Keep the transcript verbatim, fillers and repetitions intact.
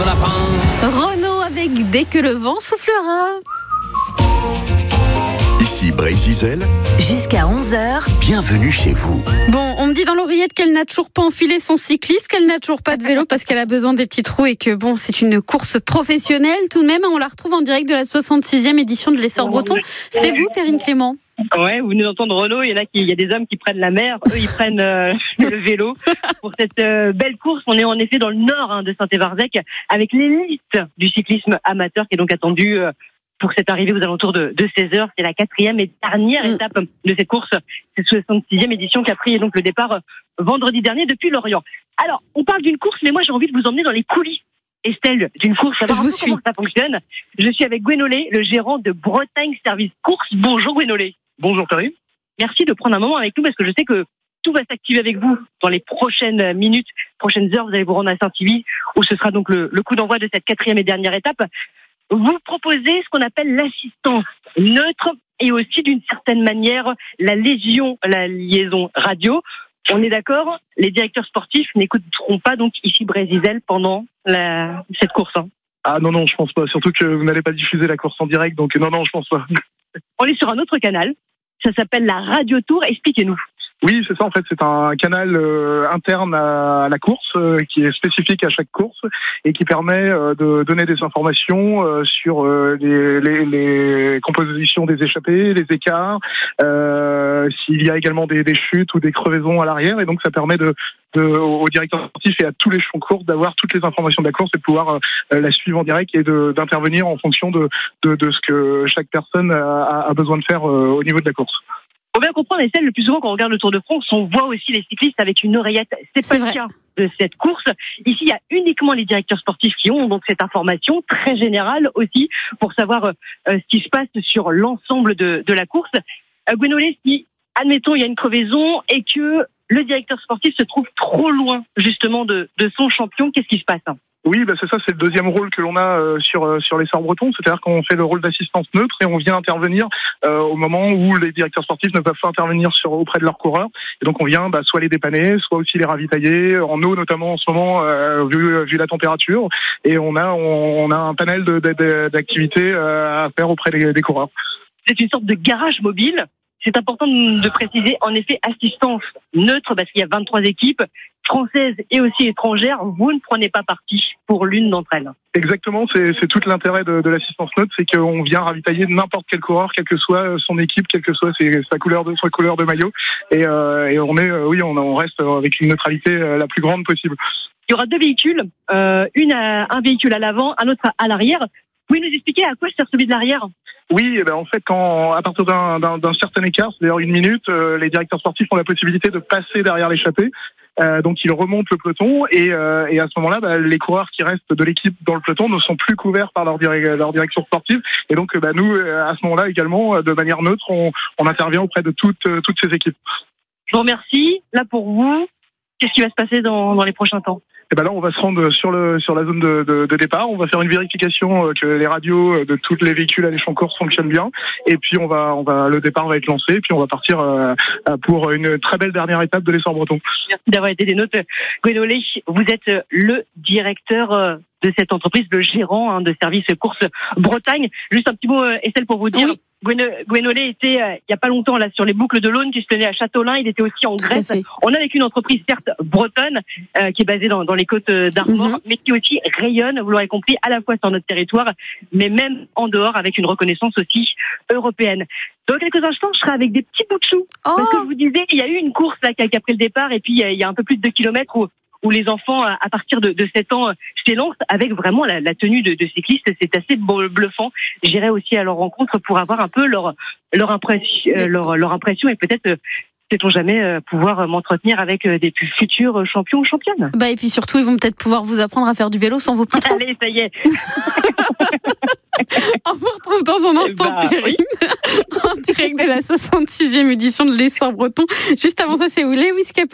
de lapin. Renaud avec Dès que le vent soufflera. Ici Brésil, jusqu'à onze heures. Bienvenue chez vous. Bon, on me dit dans l'oreillette qu'elle n'a toujours pas enfilé son cycliste, qu'elle n'a toujours pas de vélo parce qu'elle a besoin des petits trous et que bon, c'est une course professionnelle. Tout de même, on la retrouve en direct de la soixante-sixième édition de l'Essor Breton. C'est vous, Perrine Clément? Ouais, vous venez d'entendre Renaud, il y en a qui, il y a des hommes qui prennent la mer, eux ils prennent euh, le vélo. Pour cette euh, belle course, on est en effet dans le nord hein, de Saint-Évarzec avec l'élite du cyclisme amateur qui est donc attendue euh, pour cette arrivée aux alentours de, de seize heures. C'est la quatrième et dernière mmh. étape de cette course, cette soixante-sixième édition qui a pris donc le départ euh, vendredi dernier depuis Lorient. Alors, on parle d'une course, mais moi j'ai envie de vous emmener dans les coulisses, Estelle, d'une course, savoir un peu comment ça fonctionne. Je suis avec Gwenolé, le gérant de Bretagne Service Course. Bonjour Gwenolé. Bonjour Perrine. Merci de prendre un moment avec nous parce que je sais que tout va s'activer avec vous dans les prochaines minutes, prochaines heures. Vous allez vous rendre à Saint-Yves où ce sera donc le, le coup d'envoi de cette quatrième et dernière étape. Vous proposez ce qu'on appelle l'assistance neutre et aussi d'une certaine manière la liaison, la liaison radio. On est d'accord, les directeurs sportifs n'écouteront pas donc ici Brésil pendant la, cette course. Hein. Ah non, non, je pense pas. Surtout que vous n'allez pas diffuser la course en direct, donc non, non, je pense pas. On est sur un autre canal, ça s'appelle la Radio Tour, expliquez-nous. Oui, c'est ça en fait, c'est un canal euh, interne à la course euh, qui est spécifique à chaque course et qui permet euh, de donner des informations euh, sur euh, les, les, les compositions des échappées, les écarts, euh, s'il y a également des, des chutes ou des crevaisons à l'arrière et donc ça permet de, de au directeur sportif et à tous les champs courses d'avoir toutes les informations de la course et de pouvoir euh, la suivre en direct et de, d'intervenir en fonction de, de, de ce que chaque personne a, a besoin de faire euh, au niveau de la course. On va comprendre, Estelle, le plus souvent quand on regarde le Tour de France, on voit aussi les cyclistes avec une oreillette. C'est, c'est pas vrai. Le cas de cette course. Ici, il y a uniquement les directeurs sportifs qui ont donc cette information très générale aussi pour savoir euh, ce qui se passe sur l'ensemble de, de la course. Euh, Gwenolé, si, admettons, il y a une crevaison et que le directeur sportif se trouve trop loin justement de, de son champion, qu'est-ce qui se passe hein? Oui, bah c'est ça, c'est le deuxième rôle que l'on a euh, sur euh, sur l'Essor Breton, c'est-à-dire qu'on fait le rôle d'assistance neutre et on vient intervenir euh, au moment où les directeurs sportifs ne peuvent pas intervenir sur auprès de leurs coureurs. Et donc on vient bah, soit les dépanner, soit aussi les ravitailler en eau notamment en ce moment euh, vu, vu la température. Et on a on, on a un panel de, de, de, d'activités euh, à faire auprès des, des coureurs. C'est une sorte de garage mobile. C'est important de préciser, en effet, assistance neutre, parce qu'il y a vingt-trois équipes françaises et aussi étrangères. Vous ne prenez pas parti pour l'une d'entre elles. Exactement, c'est, c'est tout l'intérêt de, de l'assistance neutre, c'est qu'on vient ravitailler n'importe quel coureur, quelle que soit son équipe, quelle que soit ses, sa couleur de sa couleur de maillot, et, euh, et on est, euh, oui, on, on reste avec une neutralité euh, la plus grande possible. Il y aura deux véhicules, euh, une à, un véhicule à l'avant, un autre à, à l'arrière. Vous pouvez nous expliquer à quoi sert celui de l'arrière ? Oui, eh ben en fait, quand à partir d'un, d'un, d'un certain écart, c'est-à-dire une minute, euh, les directeurs sportifs ont la possibilité de passer derrière l'échappée. Euh, donc ils remontent le peloton et, euh, et à ce moment-là, bah, les coureurs qui restent de l'équipe dans le peloton ne sont plus couverts par leur, dir- leur direction sportive. Et donc bah, nous, à ce moment-là également, de manière neutre, on, on intervient auprès de toutes, toutes ces équipes. Je vous remercie. Là pour vous, qu'est-ce qui va se passer dans, dans les prochains temps ? Et ben là, on va se rendre sur le sur la zone de, de, de départ. On va faire une vérification que les radios de tous les véhicules à l'échelon course fonctionnent bien. Et puis on va on va le départ va être lancé. Et puis on va partir euh, pour une très belle dernière étape de l'Essor Breton. Merci d'avoir été des notes, Gwenolé. Vous êtes le directeur de cette entreprise, le gérant hein, de service course Bretagne. Juste un petit mot, Estelle, pour vous dire. Oui. Gwenolé était euh, il y a pas longtemps là sur les boucles de l'Aune qui se tenaient à Châteaulin. Il était aussi en Grèce. On est avec une entreprise certes bretonne euh, qui est basée dans, dans les côtes d'Armor, mm-hmm. mais qui aussi rayonne, vous l'aurez compris, à la fois sur notre territoire, mais même en dehors avec une reconnaissance aussi européenne. Dans quelques instants, je serai avec des petits bouts de chou. Oh. Parce que je vous disais, il y a eu une course là qui a, qui a pris le départ et puis il y a un peu plus de deux kilomètres où où les enfants, à partir de, de sept ans, s'élancent avec vraiment la, la tenue de, de cycliste. C'est assez bluffant. J'irai aussi à leur rencontre pour avoir un peu leur, leur, impression, leur, leur impression et peut-être, sait-on jamais, pouvoir m'entretenir avec des futurs champions ou championnes. Bah et puis surtout, ils vont peut-être pouvoir vous apprendre à faire du vélo sans vos petits trous. Allez, ça y est. On vous retrouve dans un instant, bah, Perrine, oui. En direct de la soixante-sixième édition de l'Essor Breton. Juste avant ça, c'est Lewis Capaldi.